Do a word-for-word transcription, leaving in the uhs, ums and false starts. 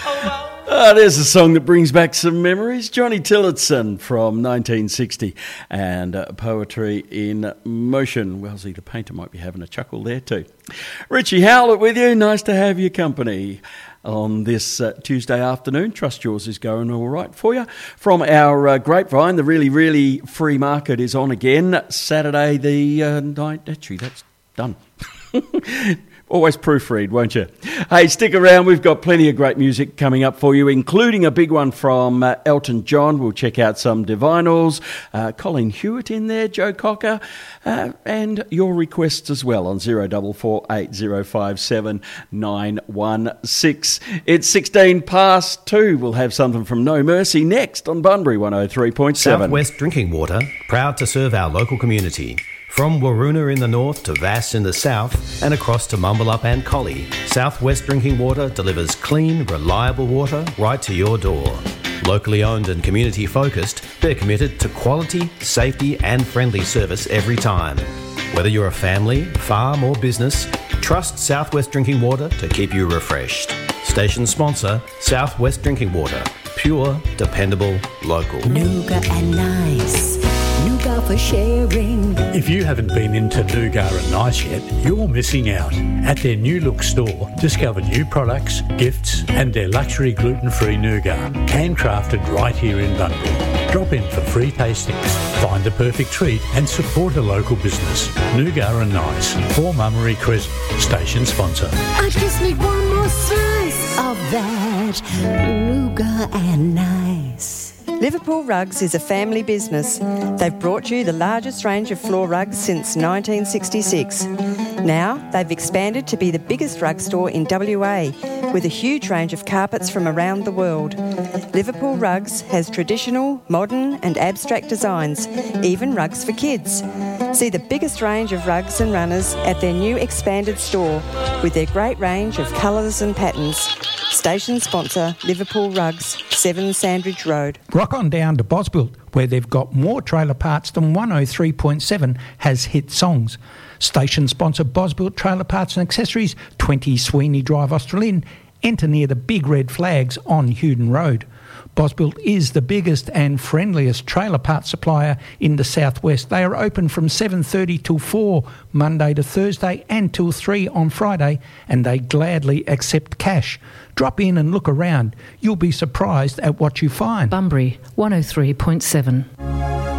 Oh, there's a song that brings back some memories. Johnny Tillotson from nineteen sixty and uh, Poetry in Motion. Wellesley the painter might be having a chuckle there too. Richie Howlett with you. Nice to have your company on this uh, Tuesday afternoon. Trust yours is going all right for you. From our uh, grapevine, the really, really free market is on again. Saturday the uh, night. Actually, that's done. Always proofread, won't you? Hey, stick around. We've got plenty of great music coming up for you, including a big one from uh, Elton John. We'll check out some Divinals, uh, Colin Hewitt in there, Joe Cocker, uh, and your requests as well on zero four four eight zero five seven nine one six. It's sixteen past two. We'll have something from No Mercy next on Bunbury one oh three point seven. Southwest Drinking Water, proud to serve our local community. From Waroona in the north to Vass in the south and across to Mumbalup and Collie, Southwest Drinking Water delivers clean, reliable water right to your door. Locally owned and community focused, they're committed to quality, safety and friendly service every time. Whether you're a family, farm or business, trust Southwest Drinking Water to keep you refreshed. Station sponsor, Southwest Drinking Water. Pure, dependable, local. Nougat and Nice. Nougat for sharing. If you haven't been into Nougat and Nice yet, you're missing out. At their New Look store, discover new products, gifts and their luxury gluten-free nougat, handcrafted right here in Bunbury. Drop in for free tastings, find the perfect treat and support a local business. Nougat and Nice, four Mummery Crescent, station sponsor. I just need one more slice of that Nougat and Nice. Liverpool Rugs is a family business. They've brought you the largest range of floor rugs since nineteen sixty-six. Now, they've expanded to be the biggest rug store in W A, with a huge range of carpets from around the world. Liverpool Rugs has traditional, modern and abstract designs, even rugs for kids. See the biggest range of rugs and runners at their new expanded store, with their great range of colours and patterns. Station sponsor, Liverpool Rugs, seven Sandridge Road. Rock on down to Bosbuilt, where they've got more trailer parts than one oh three point seven has hit songs. Station sponsor Bosbuilt Trailer Parts and Accessories, twenty Sweeney Drive, Australind. Enter near the big red flags on Hewden Road. Bosbuilt is the biggest and friendliest trailer parts supplier in the southwest. They are open from seven thirty till four, Monday to Thursday, and till three on Friday, and they gladly accept cash. Drop in and look around. You'll be surprised at what you find. Bunbury one oh three point seven.